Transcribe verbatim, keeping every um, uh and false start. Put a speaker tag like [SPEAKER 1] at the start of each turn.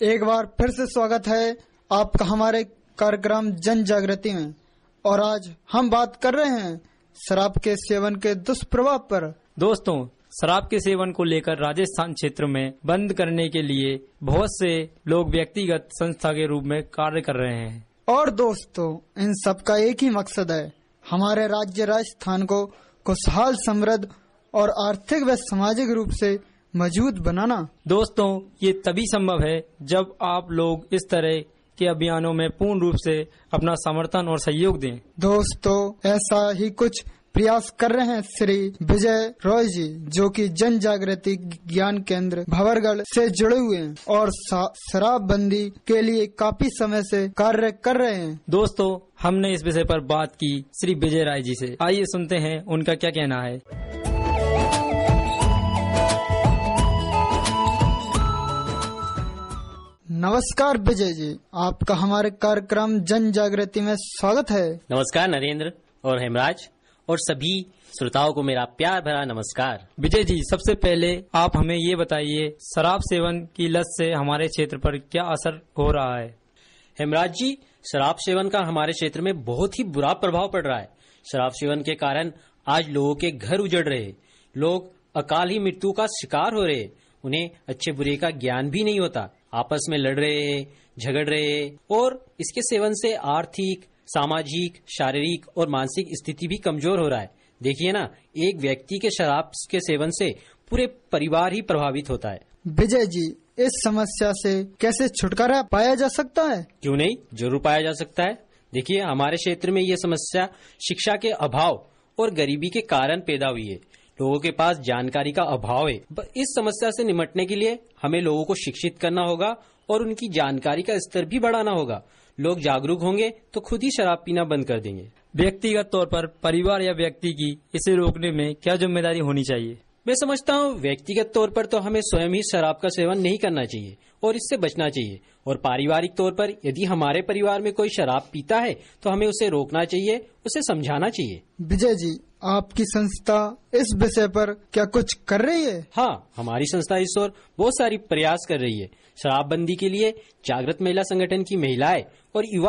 [SPEAKER 1] एक बार फिर से स्वागत है आपका हमारे कार्यक्रम जन जागृति में। और आज हम बात कर रहे हैं शराब के सेवन के दुष्प्रभाव पर।
[SPEAKER 2] दोस्तों, शराब के सेवन को लेकर राजस्थान क्षेत्र में बंद करने के लिए बहुत से लोग व्यक्तिगत संस्था के रूप में कार्य कर रहे हैं।
[SPEAKER 1] और दोस्तों, इन सब का एक ही मकसद है, हमारे राज्य राजस्थान को खुशहाल, समृद्ध और आर्थिक व सामाजिक रूप से मजबूत बनाना।
[SPEAKER 2] दोस्तों, ये तभी संभव है जब आप लोग इस तरह के अभियानों में पूर्ण रूप से अपना समर्थन और सहयोग दें।
[SPEAKER 1] दोस्तों, ऐसा ही कुछ प्रयास कर रहे हैं श्री विजय रॉय जी, जो कि जन जागृति ज्ञान केंद्र भंवरगढ़ से जुड़े हुए हैं और शराबबंदी के लिए काफी समय से कार्य कर रहे हैं।
[SPEAKER 2] दोस्तों, हमने इस विषय पर बात की श्री विजय राय जी से। आइए सुनते हैं उनका क्या कहना है।
[SPEAKER 1] नमस्कार विजय जी, आपका हमारे कार्यक्रम जन जागृति में स्वागत है।
[SPEAKER 3] नमस्कार नरेंद्र और हेमराज और सभी श्रोताओं को मेरा प्यार भरा नमस्कार।
[SPEAKER 2] विजय जी, सबसे पहले आप हमें ये बताइए, शराब सेवन की लत से हमारे क्षेत्र पर क्या असर हो रहा है।
[SPEAKER 3] हेमराज जी, शराब सेवन का हमारे क्षेत्र में बहुत ही बुरा प्रभाव पड़ रहा है। शराब सेवन के कारण आज लोगों के घर उजड़ रहे, लोग अकाल ही मृत्यु का शिकार हो रहे, उन्हें अच्छे बुरे का ज्ञान भी नहीं होता, आपस में लड़ रहे हैं, झगड़ रहे हैं और इसके सेवन से आर्थिक, सामाजिक, शारीरिक और मानसिक स्थिति भी कमजोर हो रहा है। देखिए ना, एक व्यक्ति के शराब के सेवन से पूरे परिवार ही प्रभावित होता है।
[SPEAKER 1] विजय जी, इस समस्या से कैसे छुटकारा पाया जा सकता है?
[SPEAKER 3] क्यों नहीं, जरूर पाया जा सकता है। देखिए, हमारे क्षेत्र में ये समस्या शिक्षा के अभाव और गरीबी के कारण पैदा हुई है। लोगों के पास जानकारी का अभाव है। इस समस्या से निपटने के लिए हमें लोगों को शिक्षित करना होगा और उनकी जानकारी का स्तर भी बढ़ाना होगा। लोग जागरूक होंगे तो खुद ही शराब पीना बंद कर देंगे।
[SPEAKER 2] व्यक्तिगत तौर पर परिवार या व्यक्ति की इसे रोकने में क्या जिम्मेदारी होनी चाहिए?
[SPEAKER 3] मैं समझता हूँ व्यक्तिगत तौर पर तो हमें स्वयं ही शराब का सेवन नहीं करना चाहिए और इससे बचना चाहिए। और पारिवारिक तौर पर यदि हमारे परिवार में कोई शराब पीता है तो हमें उसे रोकना चाहिए, उसे समझाना चाहिए।
[SPEAKER 1] विजय जी, आपकी संस्था इस विषय पर क्या कुछ कर रही है?
[SPEAKER 3] हाँ, हमारी संस्था इस ओर बहुत सारी प्रयास कर रही है। शराबबंदी के लिए जागृत महिला संगठन की महिलाएं और युवा